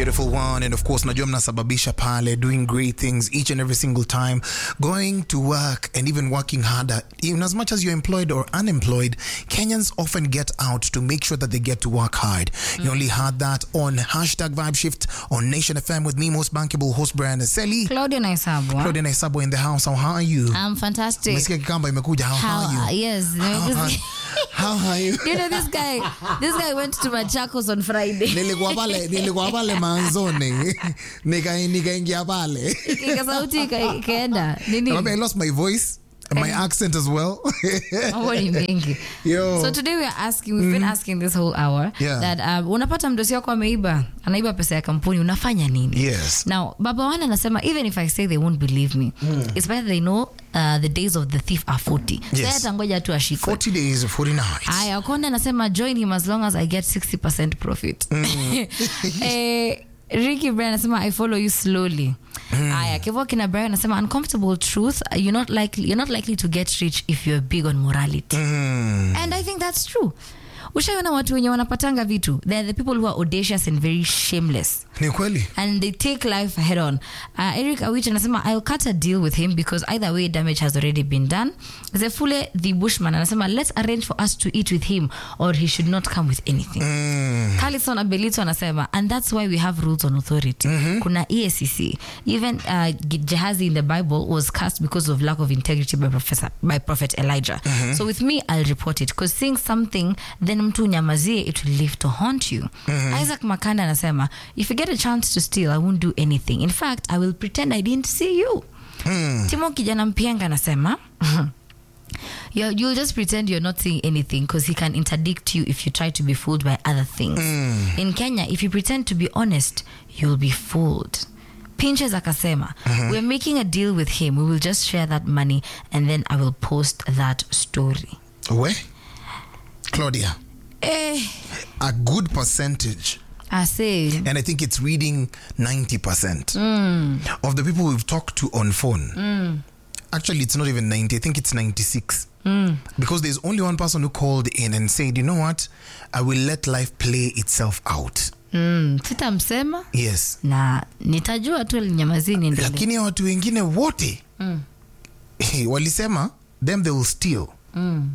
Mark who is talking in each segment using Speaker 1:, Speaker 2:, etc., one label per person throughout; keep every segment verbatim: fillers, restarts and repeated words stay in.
Speaker 1: Beautiful one. And of course, najua mnasababisha pale, doing great things each and every single time, going to work and even working harder. Even as much as you're employed or unemployed, Kenyans often get out to make sure that they get to work hard. Mm. You only heard that on hashtag Vibe Shift on Nation F M with me, most bankable host Brian Aseli.
Speaker 2: Claudia Naisabo.
Speaker 1: Claudia Naisabo in the house. How are you?
Speaker 2: I'm fantastic.
Speaker 1: Mesikia kikamba imekuja. How, how are you?
Speaker 2: Yes.
Speaker 1: How, how are you?
Speaker 2: You know, this guy, this guy went to Machakos on Friday.
Speaker 1: Nilikuwa pale, nilikuwa pale manzoni. Nika nikaingia pale.
Speaker 2: Ikasauti ikaenda. Nini?
Speaker 1: I lost my voice. My accent as well.
Speaker 2: Yo. So today we are asking, we've mm-hmm. been asking this whole hour
Speaker 1: yeah.
Speaker 2: that uh, unapata mdosi wako ameiba, anaiba pesa ya kampuni, unafanya nini?
Speaker 1: Yes.
Speaker 2: Now, Baba Wana anasema, even if I say they won't believe me, mm. it's better they know uh, the days of the thief are forty.
Speaker 1: Yes.
Speaker 2: So tangoja tu ashikwe.
Speaker 1: forty days, forty nights.
Speaker 2: Aya, Konda anasema, join him as long as I get sixty percent profit. Mm. eh, Ricky Brian anasema, I follow you slowly. Mm. Aya, Kevo Kina Brian anasema, uncomfortable truth, you're not likely you're not likely to get rich if you're big on morality.
Speaker 1: Mm.
Speaker 2: And I think that's true. Ushaona watu wenye wanapatanga vitu, they're the people who are audacious and very shameless.
Speaker 1: Ni kweli.
Speaker 2: And they take life head on. Uh, Eric Awich anasema, I'll cut a deal with him because either way damage has already been done. Zefule the Bushman anasema, let's arrange for us to eat with him or he should not come with anything. Mm. Carlison Abelito anasema, and that's why we have rules on authority. Mm-hmm. Kuna E A C C. Even uh, Gehazi in the Bible was cast because of lack of integrity by Professor by Prophet Elijah. Mm-hmm. So with me, I'll report it because seeing something then mtu nyamazie, it will live to haunt you. Mm-hmm. Isaac Makanda anasema, if you get a chance to steal, I won't do anything. In fact, I will pretend I didn't see you. Mm. Timo Kijana Mpianga anasema, you'll just pretend you're not seeing anything because he can interdict you if you try to be fooled by other things. Mm. In Kenya, if you pretend to be honest, you'll be fooled. Pinches akasema, mm-hmm. we're making a deal with him. We will just share that money and then I will post that story.
Speaker 1: Where? Claudia.
Speaker 2: Eh.
Speaker 1: A good percentage.
Speaker 2: I say.
Speaker 1: And I think it's reading ninety percent
Speaker 2: mm.
Speaker 1: of the people we've talked to on phone.
Speaker 2: Mm.
Speaker 1: Actually, it's not even ninety. I think it's ninety-six.
Speaker 2: Mm.
Speaker 1: Because there's only one person who called in and said, you know what? I will let life play itself out.
Speaker 2: Mm. Sita msema?
Speaker 1: Yes.
Speaker 2: Na nitajua tu nyamazini ndele.
Speaker 1: Lakini watu wengine wote
Speaker 2: mm.
Speaker 1: walisema, them they will steal.
Speaker 2: Mm.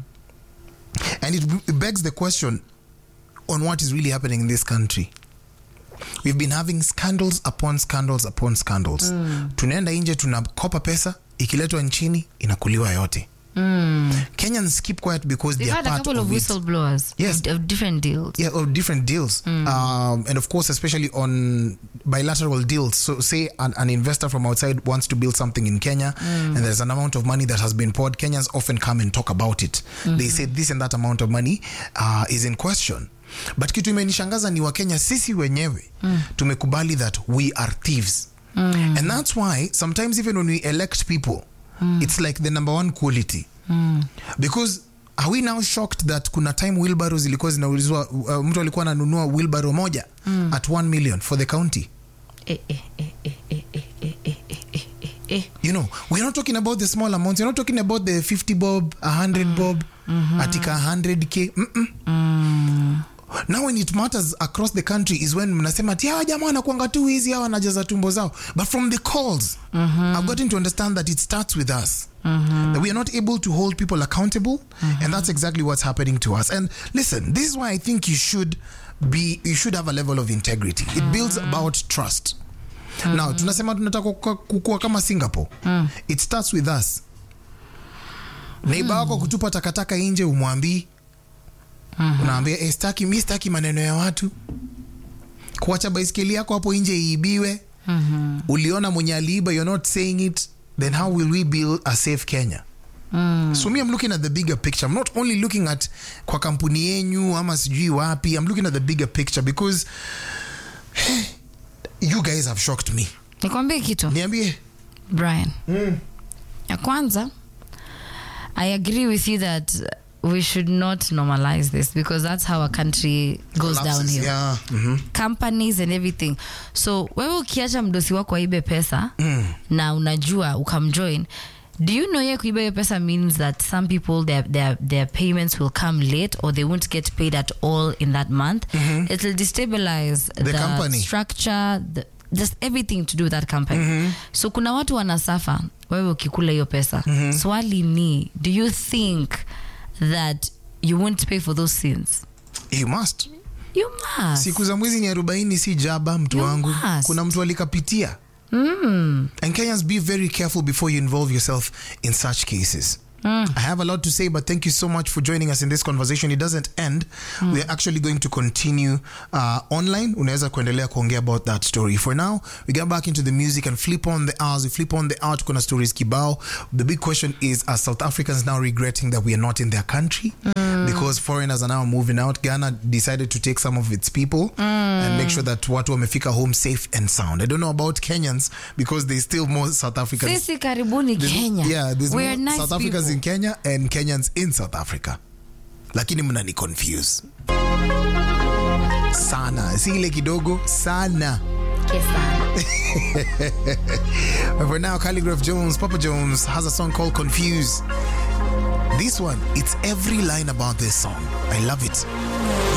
Speaker 1: And it, it begs the question on what is really happening in this country. We've been having scandals upon scandals upon scandals. Mm. Tunaenda nje tunakopa pesa, ikiletwa nchini inakuliwa yote.
Speaker 2: Mm.
Speaker 1: Kenyans keep quiet because
Speaker 2: They've
Speaker 1: they are part
Speaker 2: of,
Speaker 1: of
Speaker 2: whistleblowers.
Speaker 1: Yes.
Speaker 2: Of, of different deals.
Speaker 1: Yeah, of different deals. Mm. Um, and of course, especially on bilateral deals. So say an, an investor from outside wants to build something in Kenya mm. and there's an amount of money that has been poured. Kenyans often come and talk about it. Mm-hmm. They say this and that amount of money uh, is in question. But kitu imenishangaza ni wa Kenya sisi wenyewe mm. tumekubali that we are thieves. Mm. And that's why sometimes even when we elect people, mm. it's like the number one quality.
Speaker 2: Mm.
Speaker 1: Because are we now shocked that kuna time wheelbarrows ilikuwa zinaulizwa uh, mtu alikuwa ananunua wheelbarrow moja mm. at one million for the county?
Speaker 2: Eh, eh, eh, eh, eh, eh, eh, eh, eh, eh.
Speaker 1: You know, we're not talking about the small amounts. We're not talking about the fifty bob, one hundred mm. bob, mm-hmm. atika one hundred k. Mm-mm.
Speaker 2: Mm.
Speaker 1: Now when it matters across the country is when mnasema ati hawa jamaa wanakuanga tu hizi hawa wanajaza tumbo zao. But from the calls, mm-hmm. I've gotten to understand that it starts with us. Mm-hmm. That we are not able to hold people accountable, mm-hmm. and that's exactly what's happening to us. And listen, this is why I think you should be you should have a level of integrity. It mm-hmm. builds about trust. Mm-hmm. Now, tunasema tunataka kukua kama Singapore. Mm. It starts with us. Neighbor wako mm. kutupa takataka nje umwambii. Mm-hmm. Unaambia eh, staki mimi staki maneno ya watu. Kuacha baiskeli yako hapo nje iibiwe.
Speaker 2: Mm-hmm.
Speaker 1: Uliona mwenye aliiba, you're not saying it, then how will we build a safe Kenya?
Speaker 2: Mm.
Speaker 1: So me, I'm looking at the bigger picture. I'm not only looking at kwa kampuni yenyu ama sijui wapi. I'm looking at the bigger picture because you guys have shocked me.
Speaker 2: Nikwambie kitu.
Speaker 1: Niambie.
Speaker 2: Brian.
Speaker 1: Mm.
Speaker 2: Ya kwanza, I agree with you that we should not normalize this because that's how a country goes
Speaker 1: Collapses,
Speaker 2: downhill.
Speaker 1: Yeah. Mm-hmm.
Speaker 2: Companies and everything. So wewe ukiacha mdosi wako aibe pesa mm. na unajua ukamjoin, Do you know yeah, kuiba hiyo pesa means that some people their their their payments will come late or they won't get paid at all in that month. Mm-hmm. It will destabilize the,
Speaker 1: The company.
Speaker 2: structure, the, just everything to do with that company. Mm-hmm. So kuna watu wanasafa wewe ukikula hiyo pesa. Mm-hmm. Swali ni, do you think that you won't pay for those sins?
Speaker 1: You must.
Speaker 2: You must.
Speaker 1: Siku za mwezi ni arobaini si jaba mtu
Speaker 2: You
Speaker 1: wangu.
Speaker 2: must.
Speaker 1: Kuna mtu alikapitia.
Speaker 2: Mm.
Speaker 1: And Kenyans, be very careful before you involve yourself in such cases. Mm. I have a lot to say, but thank you so much for joining us in this conversation. It doesn't end. Mm. We're actually going to continue uh, online. Unaweza kuendelea kuongea about that story. For now, we get back into the music and flip on the hours. We flip on the hour. Kuna stories kibao. The big question is, are South Africans now regretting that we are not in their country? Mm. Because foreigners are now moving out. Ghana decided to take some of its people mm. and make sure that watu wamefika home safe and sound. I don't know about Kenyans because there's still more South Africans.
Speaker 2: Sisi karibuni
Speaker 1: There's-
Speaker 2: Kenya.
Speaker 1: Yeah, there's
Speaker 2: We're
Speaker 1: more
Speaker 2: nice
Speaker 1: South Africans
Speaker 2: people.
Speaker 1: in Kenya and Kenyans in South Africa. Lakini mnani confuse. Sana. Si ile kidogo sana.
Speaker 2: Kesana.
Speaker 1: But for now, Calligraph Jones, Papa Jones has a song called Confuse. This one, it's every line about this song. I love it.